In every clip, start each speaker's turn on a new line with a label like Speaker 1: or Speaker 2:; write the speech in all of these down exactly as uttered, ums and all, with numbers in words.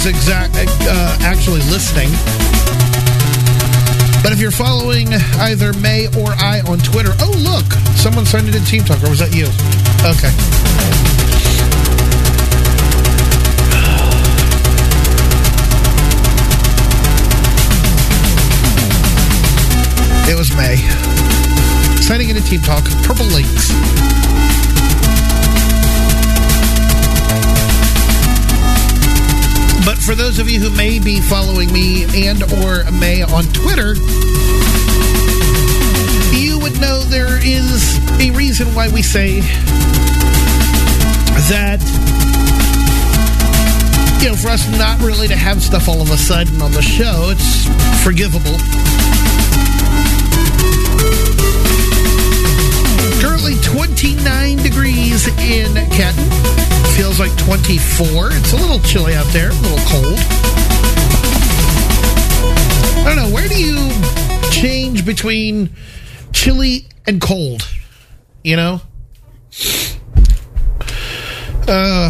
Speaker 1: is exact uh, actually listening. But if you're following either May or I on Twitter, oh, look, someone signed it in Team Talk, or was that you? Okay. It was May. Signing into Team Talk, Purple Links. But for those of you who may be following me and or May on Twitter, you would know there is a reason why we say that, you know, for us not really to have stuff all of a sudden on the show, it's forgivable. Currently twenty-nine degrees in Canton. Feels like twenty-four. It's a little chilly out there, a little cold. I don't know, where do you change between chilly and cold? You know? Uh,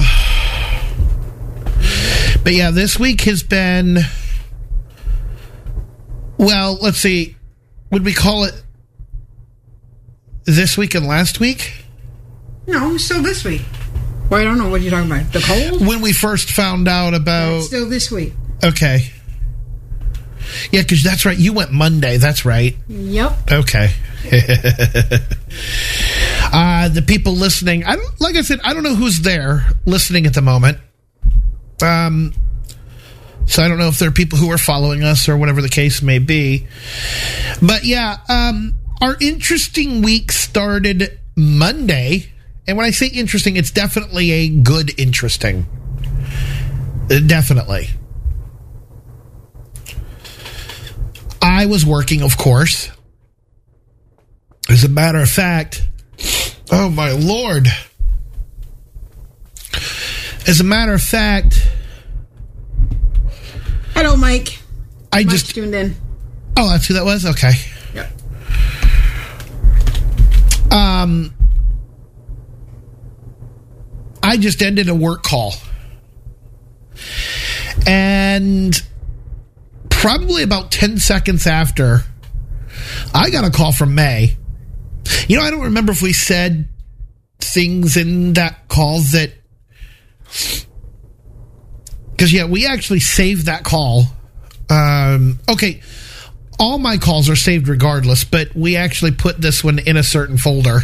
Speaker 1: but yeah, this week has been, well, let's see, would we call it this week and last week?
Speaker 2: No, still this week. Well, I don't know what you're talking about. The cold?
Speaker 1: When we first found out about...
Speaker 2: Yeah, still this week.
Speaker 1: Okay. Yeah, because that's right. You went Monday. That's right.
Speaker 2: Yep.
Speaker 1: Okay. uh, the people listening, I don't, like I said, I don't know who's there listening at the moment. Um, so I don't know if there are people who are following us or whatever the case may be. But yeah, um, our interesting week started Monday. And when I say interesting, it's definitely a good interesting. Definitely. I was working, of course. As a matter of fact, oh my Lord. As a matter of fact,
Speaker 2: hello, Mike.
Speaker 1: I
Speaker 2: Mike's
Speaker 1: just
Speaker 2: tuned in.
Speaker 1: Oh, that's who that was? Okay.
Speaker 2: Yep.
Speaker 1: Um, I just ended a work call. And probably about ten seconds after, I got a call from May. You know, I don't remember if we said things in that call that... Because, yeah, we actually saved that call. Um, okay, all my calls are saved regardless, but we actually put this one in a certain folder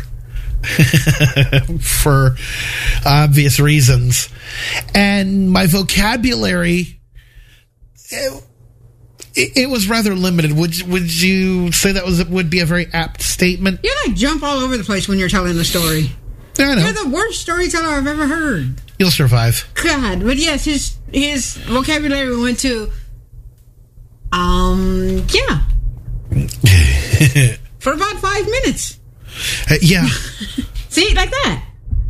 Speaker 1: for obvious reasons. And my vocabulary... It, It was rather limited. Would would you say that was would be a very apt statement?
Speaker 2: You like jump all over the place when you're telling the story.
Speaker 1: I know.
Speaker 2: You're the worst storyteller I've ever heard.
Speaker 1: You'll survive.
Speaker 2: God, but yes, his his vocabulary went to, um, yeah, for about five minutes.
Speaker 1: Uh, yeah.
Speaker 2: See, like that.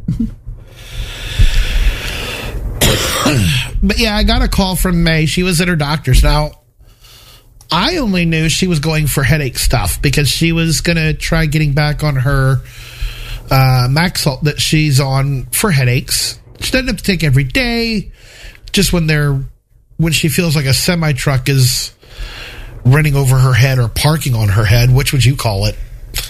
Speaker 1: But yeah, I got a call from May. She was at her doctor's. Now, I only knew she was going for headache stuff because she was going to try getting back on her uh, Maxalt that she's on for headaches. She doesn't have to take every day, just when they're when she feels like a semi truck is running over her head or parking on her head. Which would you call it?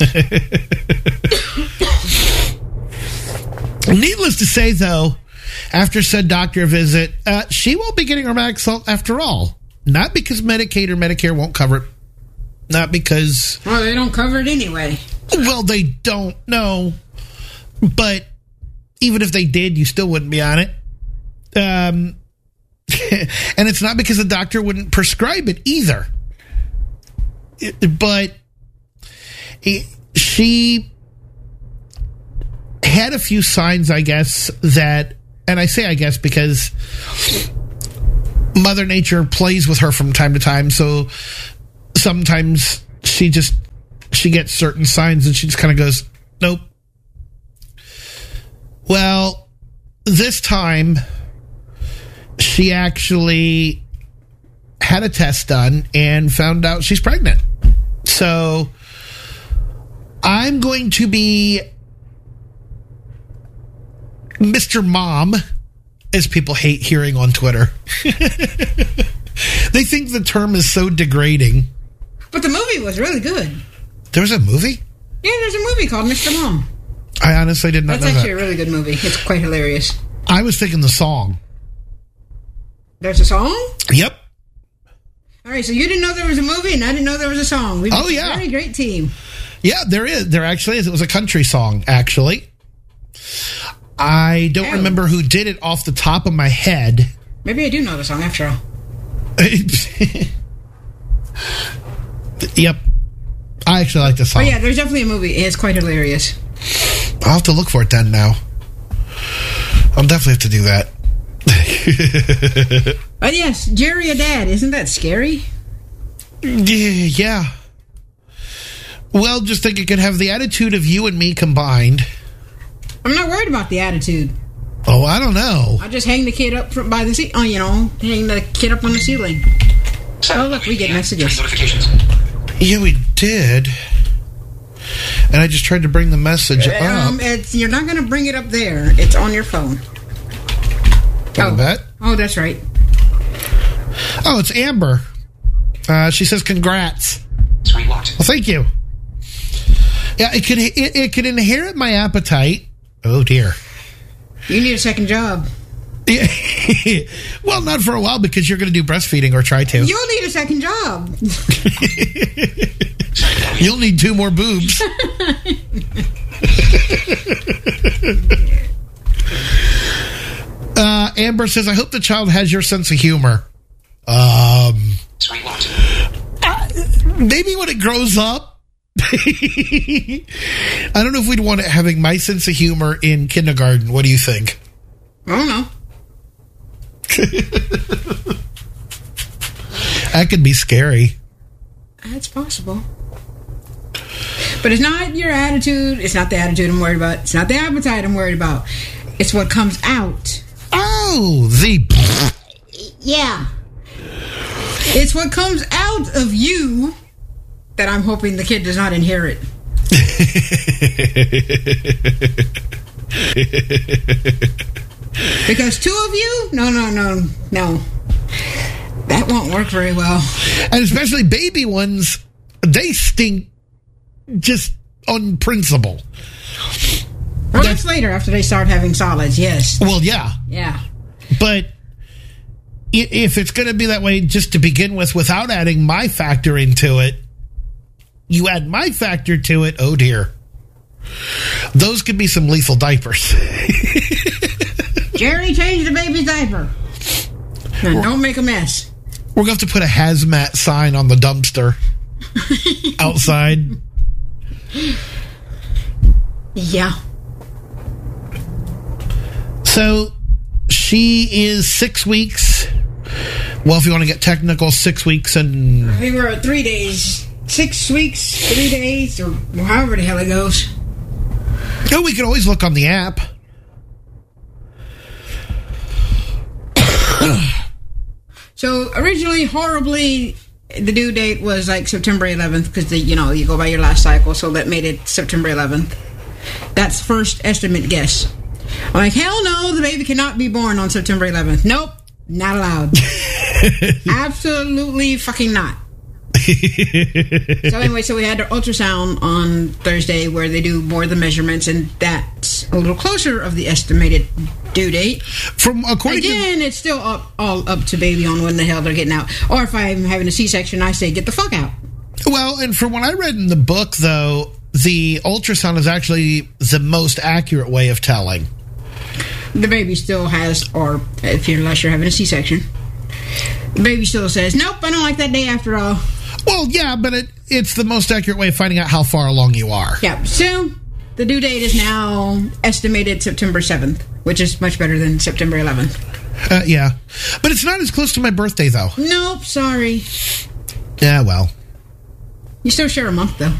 Speaker 1: Needless to say, though, after said doctor visit, uh, she won't be getting her Maxalt after all. Not because Medicaid or Medicare won't cover it. Not because...
Speaker 2: Well, they don't cover it anyway.
Speaker 1: Well, they don't, no. But even if they did, you still wouldn't be on it. Um, and it's not because the doctor wouldn't prescribe it either. It, but it, she had a few signs, I guess, that... And I say I guess because... Mother Nature plays with her from time to time, so sometimes she just she gets certain signs and she just kind of goes, nope. Well, this time she actually had a test done and found out she's pregnant. So I'm going to be Mister Mom as people hate hearing on Twitter. They think the term is so degrading.
Speaker 2: But the movie was really good.
Speaker 1: There was a movie?
Speaker 2: Yeah, there's a movie called Mister Mom.
Speaker 1: I honestly did not
Speaker 2: That's
Speaker 1: know
Speaker 2: actually
Speaker 1: that.
Speaker 2: a really good movie. It's quite hilarious.
Speaker 1: I was thinking the song.
Speaker 2: There's a song?
Speaker 1: Yep.
Speaker 2: All right, so you didn't know there was a movie, and I didn't know there was a song. We've
Speaker 1: Oh, yeah.
Speaker 2: a very great team.
Speaker 1: Yeah, there is. There actually is. It was a country song, actually. I don't
Speaker 2: Oh.
Speaker 1: remember who did it off the top of my head.
Speaker 2: Maybe I do know the song after all.
Speaker 1: Yep. I actually like the
Speaker 2: Oh,
Speaker 1: song.
Speaker 2: yeah, there's definitely a movie. It's quite hilarious.
Speaker 1: I'll have to look for it then now. I'll definitely have to do that.
Speaker 2: But yes, Jerry a dad. Isn't that scary?
Speaker 1: Yeah. Well, just think it could have the attitude of you and me combined.
Speaker 2: I'm not worried about the attitude.
Speaker 1: Oh, I don't know.
Speaker 2: I just hang the kid up from, by the ce- oh, you know, hang the kid up on the ceiling. Oh, look, we get messages.
Speaker 3: Notifications.
Speaker 1: Yeah, we did. And I just tried to bring the message up.
Speaker 2: Um, it's, you're not going to bring it up there. It's on your phone.
Speaker 1: Oh, that?
Speaker 2: Oh, that's right.
Speaker 1: Oh, it's Amber. Uh, she says, congrats.
Speaker 3: Screen locked.
Speaker 1: Well, thank you. Yeah, it could it, it could inherit my appetite. Oh, dear.
Speaker 2: You need a second job.
Speaker 1: Well, not for a while because you're going to do breastfeeding or try to.
Speaker 2: You'll need a second job.
Speaker 1: You'll need two more boobs. uh, Amber says, I hope the child has your sense of humor. Um,
Speaker 3: Screen locked.
Speaker 1: uh, maybe when it grows up. I don't know if we'd want it having my sense of humor in kindergarten. What do you think?
Speaker 2: I don't know.
Speaker 1: That could be scary.
Speaker 2: That's possible. But it's not your attitude. It's not the attitude I'm worried about. It's not the appetite I'm worried about. It's what comes out.
Speaker 1: Oh, the...
Speaker 2: Yeah. It's what comes out of you that I'm hoping the kid does not inherit. Because two of you? No, no, no, no. That won't work very well.
Speaker 1: And especially baby ones, they stink just on principle.
Speaker 2: Well, that's later after they start having solids, yes.
Speaker 1: Well, yeah.
Speaker 2: Yeah.
Speaker 1: But i- if it's going to be that way just to begin with without adding my factor into it, you add my factor to it, oh dear. Those could be some lethal diapers.
Speaker 2: Jerry, change the baby's diaper. Now, don't make a mess.
Speaker 1: We're going to have to put a hazmat sign on the dumpster outside.
Speaker 2: Yeah.
Speaker 1: So she is six weeks. Well, if you want to get technical, six weeks and...
Speaker 2: We were at three days. Six weeks, three days, or however the hell it goes.
Speaker 1: Oh, we can always look on the app.
Speaker 2: So originally, horribly, the due date was like September eleventh because you know you go by your last cycle, so that made it September eleventh. That's first estimate guess. I'm like, hell no, the baby cannot be born on September eleventh. Nope, not allowed. Absolutely fucking not. So anyway, so we had our ultrasound on Thursday where they do more of the measurements, and that's a little closer of the estimated due date.
Speaker 1: From according
Speaker 2: Again, it's still up, all up to baby on when the hell they're getting out. Or if I'm having a C-section, I say, get the fuck out.
Speaker 1: to... Well, and from what I read in the book, though, the ultrasound is actually the most accurate way of telling.
Speaker 2: The baby still has, or if you're unless you're having a C-section, the baby still says, nope, I don't like that day after all.
Speaker 1: Well, yeah, but it, it's the most accurate way of finding out how far along you are.
Speaker 2: Yeah, so the due date is now estimated September seventh, which is much better than September eleventh.
Speaker 1: Uh, yeah. But it's not as close to my birthday, though.
Speaker 2: Nope, sorry.
Speaker 1: Yeah, well.
Speaker 2: You still share a month, though.